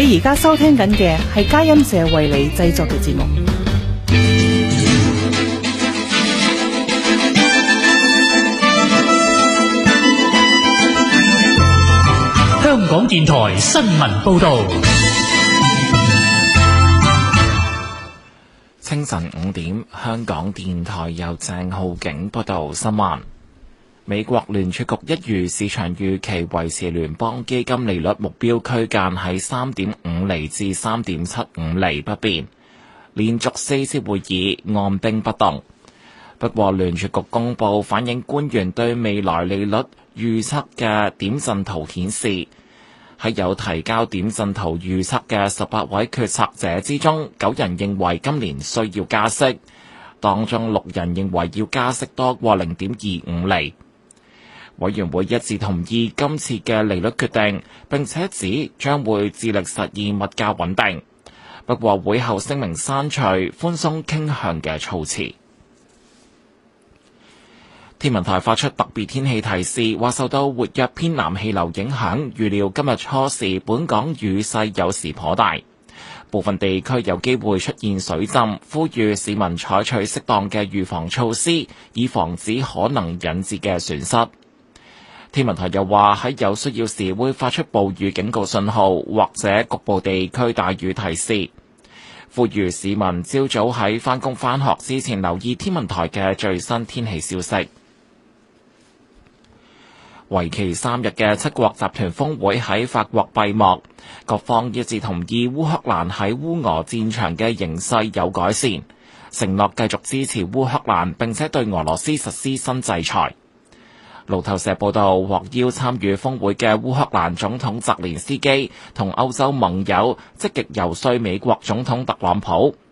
你而家收聽緊嘅係佳音社為你製作嘅節目。 香港電台新聞報道。 清晨5點，香港電台由鄭浩景報道新聞。美國聯儲局一如市場預期維持聯邦基金利率目標區間喺 3.5 厘至 3.75 厘不變，連續4次會議按兵不動。不過聯儲局公佈反映官員對未來利率預測嘅點陣圖顯示，喺有提交點陣圖預測嘅18位決策者之中，9人認為今年需要加息，當中6人認為要加息多過 0.25 厘。委員會一致同意今次嘅利率決定，並且指將會致力實現物價穩定。不過會後聲明刪除寬鬆傾向嘅措辭。天文台發出特別天氣提示，話受到活躍偏南氣流影響，預料今日初時本港雨勢有時頗大，部分地區有機會出現水浸，呼籲市民採取適當嘅預防措施，以防止可能引致嘅損失。天文台又話喺有需要時會發出暴雨警告信號，或者局部地區大雨提示，呼籲市民朝早喺返工返學之前留意天文台嘅最新天氣消息。為期3日嘅七國集團峰會喺法國閉幕，各方一致同意烏克蘭喺烏俄戰場嘅形勢有改善，承諾繼續支持烏克蘭，並且對俄羅斯實施新制裁。路透社報道，獲邀參與峰會嘅烏克蘭總統澤連斯基同歐洲盟友積極游說美國總統特朗普，